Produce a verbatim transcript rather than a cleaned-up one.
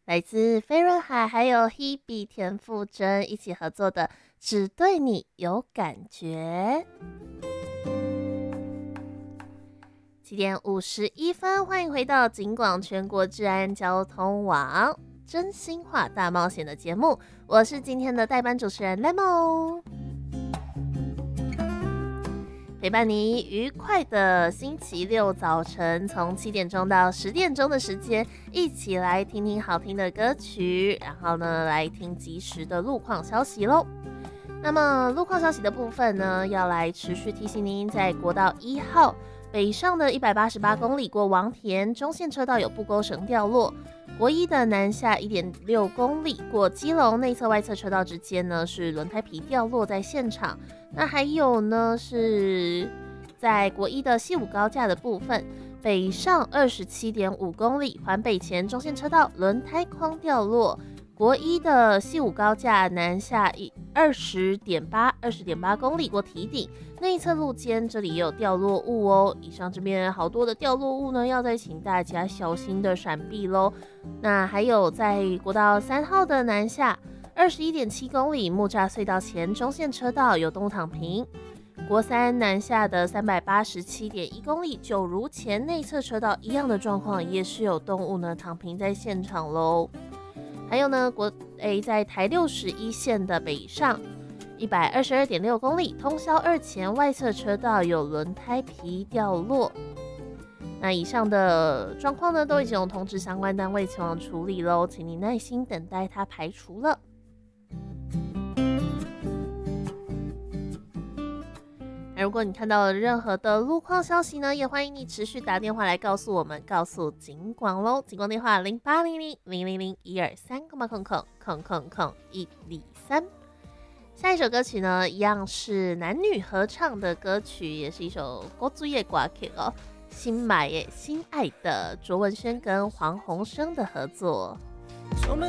来自飞轮海还有 Hebe 田馥甄一起合作的《只对你有感觉》。七点五十一分，欢迎回到警广全国治安交通网真心话大冒险的节目，我是今天的代班主持人 Lemo， 陪伴你愉快的星期六早晨，从七点钟到十点钟的时间，一起来听听好听的歌曲，然后呢，来听即时的路况消息咯。那么路况消息的部分呢，要来持续提醒您，在国道一号北上的一百八十八公里过王田中线车道有布钩绳掉落，国一的南下 一点六公里过基隆内侧外侧车道之间呢是轮胎皮掉落在现场。那还有呢是在国一的西武高架的部分，北上 二十七点五公里环北前中线车道轮胎框掉落，国一的西武高架南下 二十点八 二十点八公里过堤顶内侧路肩，这里也有掉落物哦。以上这边好多的掉落物呢，要再请大家小心的闪避咯。那还有在国道三号的南下 二十一点七公里木栅隧道前中线车道有动物躺平，国三南下的 三百八十七点一公里九如前内侧车道一样的状况，也是有动物呢躺平在现场咯。还有呢，国 A 在台六十一线的北上 一百二十二点六公里，通霄二前外侧车道有轮胎皮掉落。那以上的状况呢，都已经有通知相关单位前往处理咯，请你耐心等待它排除了。如果你看到了任何的路况消息呢，也欢迎你持续打电话来告诉我们，告诉警广咯。警广电话零八零零零零零一二三空空空空空空一二三。下一首歌曲呢，一样是男女合唱的歌曲，也是一首国族的歌曲哦。新买耶心爱的卓文萱跟黄鸿升的合作。